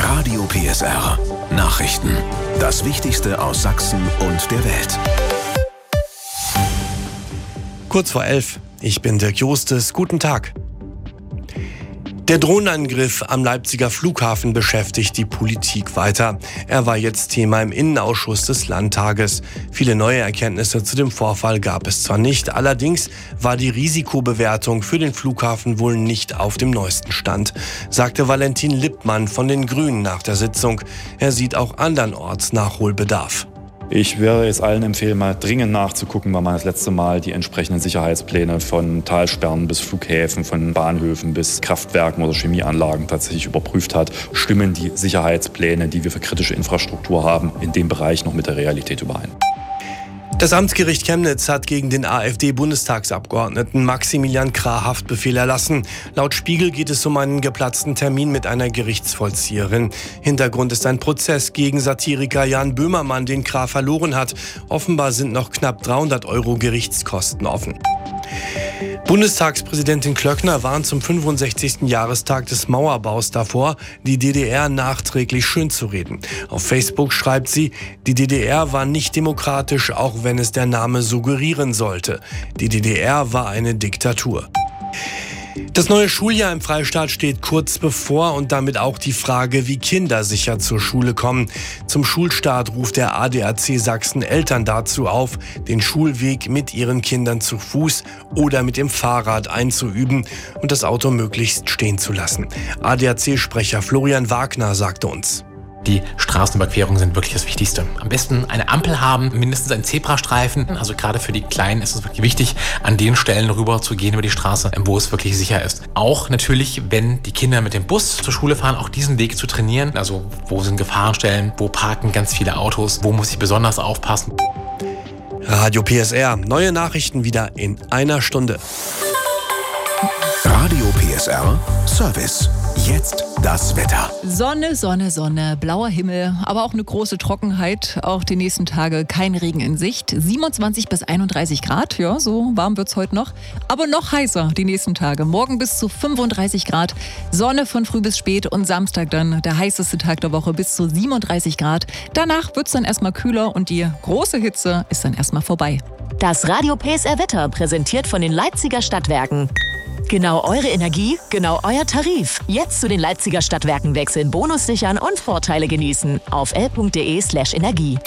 Radio PSR. Nachrichten. Das Wichtigste aus Sachsen und der Welt. Kurz vor 11. Ich bin Dirk Jostes. Guten Tag. Der Drohnenangriff am Leipziger Flughafen beschäftigt die Politik weiter. Er war jetzt Thema im Innenausschuss des Landtages. Viele neue Erkenntnisse zu dem Vorfall gab es zwar nicht, allerdings war die Risikobewertung für den Flughafen wohl nicht auf dem neuesten Stand, sagte Valentin Lippmann von den Grünen nach der Sitzung. Er sieht auch andernorts Nachholbedarf. Ich würde jetzt allen empfehlen, mal dringend nachzugucken, weil man das letzte Mal die entsprechenden Sicherheitspläne von Talsperren bis Flughäfen, von Bahnhöfen bis Kraftwerken oder Chemieanlagen tatsächlich überprüft hat. Stimmen die Sicherheitspläne, die wir für kritische Infrastruktur haben, in dem Bereich noch mit der Realität überein? Das Amtsgericht Chemnitz hat gegen den AfD-Bundestagsabgeordneten Maximilian Krah Haftbefehl erlassen. Laut Spiegel geht es um einen geplatzten Termin mit einer Gerichtsvollzieherin. Hintergrund ist ein Prozess gegen Satiriker Jan Böhmermann, den Krah verloren hat. Offenbar sind noch knapp 300 € Gerichtskosten offen. Bundestagspräsidentin Klöckner warnt zum 65. Jahrestag des Mauerbaus davor, die DDR nachträglich schönzureden. Auf Facebook schreibt sie, die DDR war nicht demokratisch, auch wenn es der Name suggerieren sollte. Die DDR war eine Diktatur. Das neue Schuljahr im Freistaat steht kurz bevor und damit auch die Frage, wie Kinder sicher zur Schule kommen. Zum Schulstart ruft der ADAC Sachsen Eltern dazu auf, den Schulweg mit ihren Kindern zu Fuß oder mit dem Fahrrad einzuüben und das Auto möglichst stehen zu lassen. ADAC-Sprecher Florian Wagner sagte uns: Die Straßenüberquerungen sind wirklich das Wichtigste. Am besten eine Ampel haben, mindestens einen Zebrastreifen. Also gerade für die Kleinen ist es wirklich wichtig, an den Stellen rüber zu gehen über die Straße, wo es wirklich sicher ist. Auch natürlich, wenn die Kinder mit dem Bus zur Schule fahren, auch diesen Weg zu trainieren. Also wo sind Gefahrenstellen, wo parken ganz viele Autos, wo muss ich besonders aufpassen. Radio PSR, neue Nachrichten wieder in einer Stunde. Radio PSR Service. Jetzt das Wetter. Sonne, Sonne, Sonne, blauer Himmel, aber auch eine große Trockenheit. Auch die nächsten Tage kein Regen in Sicht. 27 bis 31 Grad, ja, so warm wird's heute noch. Aber noch heißer die nächsten Tage. Morgen bis zu 35 Grad. Sonne von früh bis spät und Samstag dann der heißeste Tag der Woche bis zu 37 Grad. Danach wird's dann erstmal kühler und die große Hitze ist dann erstmal vorbei. Das Radio PSR Wetter präsentiert von den Leipziger Stadtwerken. Genau eure Energie, genau euer Tarif. Jetzt zu den Leipziger Stadtwerken wechseln, Bonus sichern und Vorteile genießen. Auf l.de/energie.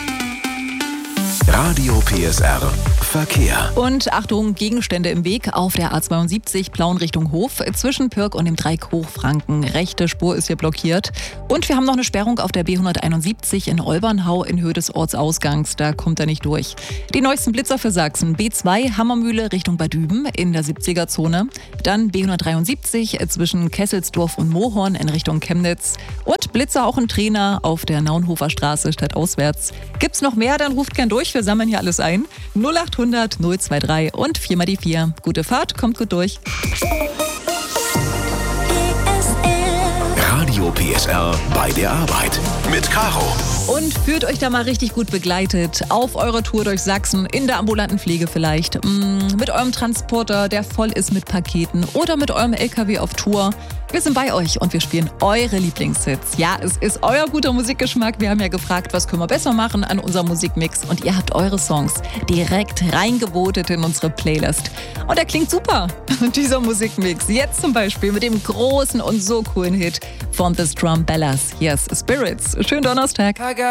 Radio PSR Verkehr. Und Achtung, Gegenstände im Weg auf der A72 Plauen Richtung Hof zwischen Pirk und dem Dreieck Hochfranken. Rechte Spur ist hier blockiert. Und wir haben noch eine Sperrung auf der B171 in Olbernhau in Höhe des Ortsausgangs. Da kommt er nicht durch. Die neuesten Blitzer für Sachsen. B2 Hammermühle Richtung Bad Düben in der 70er-Zone. Dann B173 zwischen Kesselsdorf und Mohorn in Richtung Chemnitz. Und Blitzer auch in Trena auf der Naunhofer Straße stadtauswärts. Gibt's noch mehr, dann ruft gern durch. Wir sammeln hier alles ein. 0800 023 und 4 mal die 4. Gute Fahrt, kommt gut durch. Radio PSR bei der Arbeit mit Caro. Und fühlt euch da mal richtig gut begleitet auf eurer Tour durch Sachsen, in der ambulanten Pflege vielleicht, mit eurem Transporter, der voll ist mit Paketen oder mit eurem LKW auf Tour. Wir sind bei euch und wir spielen eure Lieblingshits. Ja, es ist euer guter Musikgeschmack. Wir haben ja gefragt, was können wir besser machen an unserem Musikmix und ihr habt eure Songs direkt reingevotet in unsere Playlist. Und der klingt super, dieser Musikmix. Jetzt zum Beispiel mit dem großen und so coolen Hit von The Strumbellas. Hier ist Spirits. Schönen Donnerstag.